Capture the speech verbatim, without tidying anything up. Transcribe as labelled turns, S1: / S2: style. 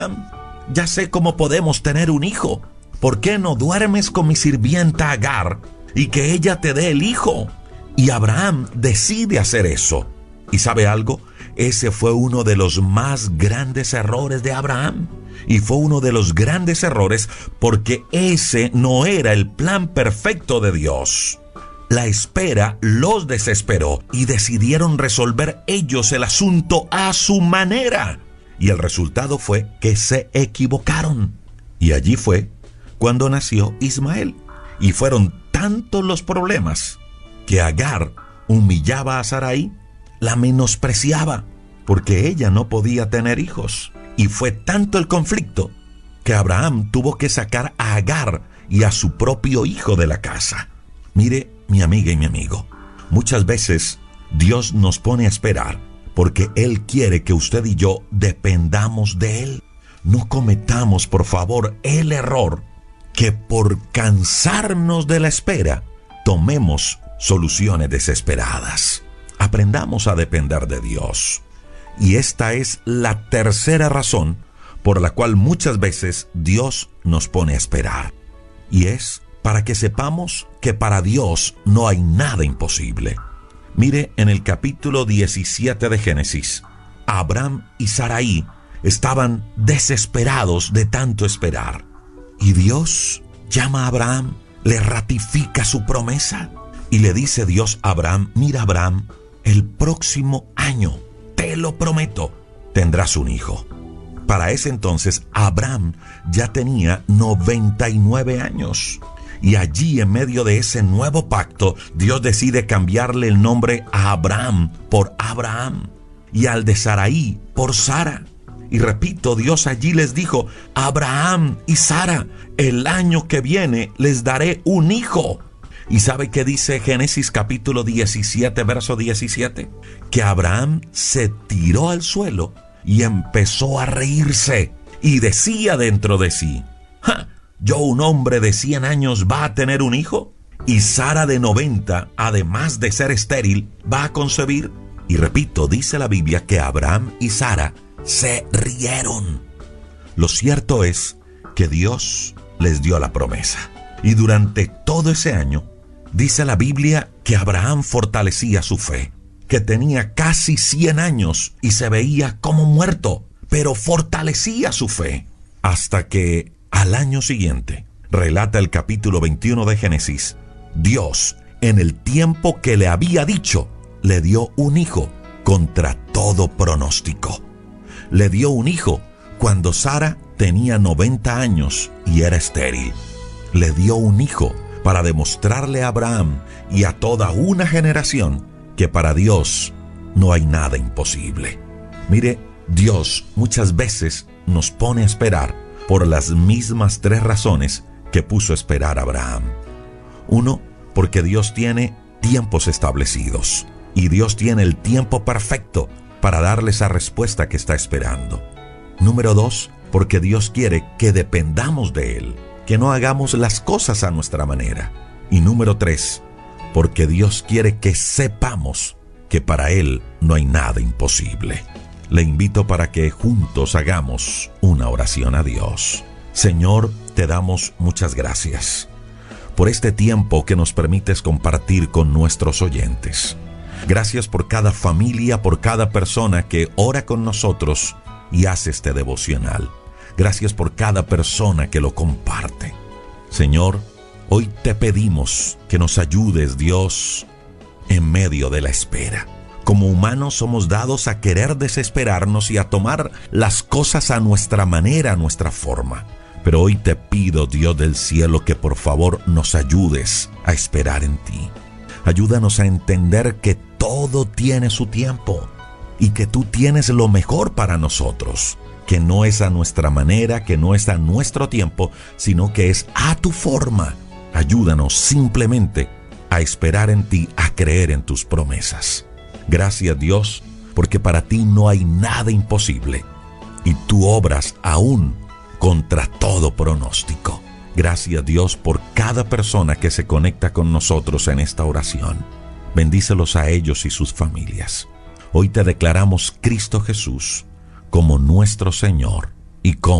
S1: ya sé cómo podemos tener un hijo. ¿Por qué no duermes con mi sirvienta Agar y que ella te dé el hijo? Y Abraham decide hacer eso. ¿Y sabe algo? Ese fue uno de los más grandes errores de Abraham. Y fue uno de los grandes errores porque ese no era el plan perfecto de Dios. La espera los desesperó y decidieron resolver ellos el asunto a su manera. Y el resultado fue que se equivocaron. Y allí fue cuando nació Ismael. Y fueron tantos los problemas que Agar humillaba a Sarai, la menospreciaba, porque ella no podía tener hijos. Y fue tanto el conflicto que Abraham tuvo que sacar a Agar y a su propio hijo de la casa. Mire, mi amiga y mi amigo, muchas veces Dios nos pone a esperar porque Él quiere que usted y yo dependamos de Él. No cometamos, por favor, el error que por cansarnos de la espera, tomemos soluciones desesperadas. Aprendamos a depender de Dios. Y esta es la tercera razón por la cual muchas veces Dios nos pone a esperar. Y es para que sepamos que para Dios no hay nada imposible. Mire, en el capítulo diecisiete de Génesis, Abraham y Sarai estaban desesperados de tanto esperar. Y Dios llama a Abraham, le ratifica su promesa y le dice Dios a Abraham: mira, Abraham, el próximo año, te lo prometo, tendrás un hijo. Para ese entonces, Abraham ya tenía noventa y nueve años. Y allí, en medio de ese nuevo pacto, Dios decide cambiarle el nombre a Abraham por Abraham y al de Sarai por Sara. Y repito, Dios allí les dijo: Abraham y Sara, el año que viene les daré un hijo. ¿Y sabe qué dice Génesis capítulo diecisiete, verso diecisiete? Que Abraham se tiró al suelo y empezó a reírse y decía dentro de sí: ¡ja! ¿Yo, un hombre de cien años, va a tener un hijo? Y Sara de noventa, además de ser estéril, va a concebir. Y repito, dice la Biblia que Abraham y Sara se rieron. Lo cierto es que Dios les dio la promesa. Y durante todo ese año, dice la Biblia que Abraham fortalecía su fe, que tenía casi cien años y se veía como muerto, pero fortalecía su fe. Hasta que al año siguiente, relata el capítulo veintiuno de Génesis, Dios, en el tiempo que le había dicho, le dio un hijo contra todo pronóstico. Le dio un hijo cuando Sara tenía noventa años y era estéril. Le dio un hijo para demostrarle a Abraham y a toda una generación que para Dios no hay nada imposible. Mire, Dios muchas veces nos pone a esperar por las mismas tres razones que puso a esperar a Abraham. Uno, porque Dios tiene tiempos establecidos y Dios tiene el tiempo perfecto para darle esa respuesta que está esperando. Número dos, porque Dios quiere que dependamos de Él, que no hagamos las cosas a nuestra manera. Y número tres, porque Dios quiere que sepamos que para Él no hay nada imposible. Le invito para que juntos hagamos una oración a Dios. Señor, te damos muchas gracias por este tiempo que nos permites compartir con nuestros oyentes. Gracias por cada familia, por cada persona que ora con nosotros y hace este devocional. Gracias por cada persona que lo comparte. Señor, hoy te pedimos que nos ayudes, Dios, en medio de la espera. Como humanos somos dados a querer desesperarnos y a tomar las cosas a nuestra manera, a nuestra forma. Pero hoy te pido, Dios del cielo, que por favor nos ayudes a esperar en ti. Ayúdanos a entender que todo tiene su tiempo y que tú tienes lo mejor para nosotros, que no es a nuestra manera, que no es a nuestro tiempo, sino que es a tu forma. Ayúdanos simplemente a esperar en ti, a creer en tus promesas. Gracias, Dios, porque para ti no hay nada imposible y tú obras aún contra todo pronóstico. Gracias, Dios, por cada persona que se conecta con nosotros en esta oración. Bendícelos a ellos y sus familias. Hoy te declaramos Cristo Jesús como nuestro Señor y cómo